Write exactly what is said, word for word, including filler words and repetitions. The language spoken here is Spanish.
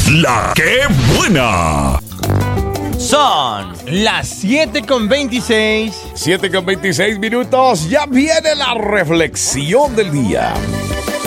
La que buena. Son las siete con veintiséis. siete con veintiséis minutos. Ya viene la reflexión del día.